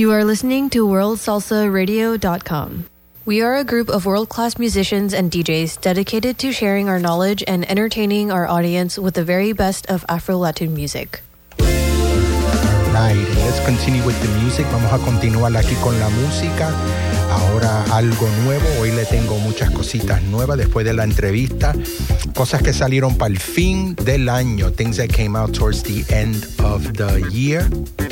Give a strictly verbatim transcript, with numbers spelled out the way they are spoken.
You are listening to world salsa radio dot com. We are a group of world-class musicians and D Js dedicated to sharing our knowledge and entertaining our audience with the very best of Afro-Latin music. Right, let's continue with the music. Vamos a continuar aquí con la música. Ahora algo nuevo. Hoy le tengo muchas cositas nuevas después de la entrevista. Cosas que salieron para el fin del año. Things that came out towards the end of the year.